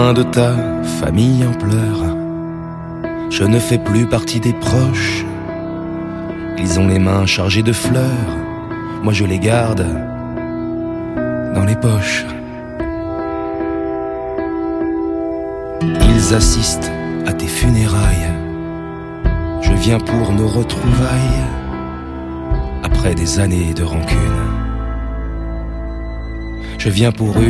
De ta famille en pleurs, je ne fais plus partie des proches. Ils ont les mains chargées de fleurs, moi je les garde dans les poches. Ils assistent à tes funérailles, je viens pour nos retrouvailles après des années de rancune. Je viens pour une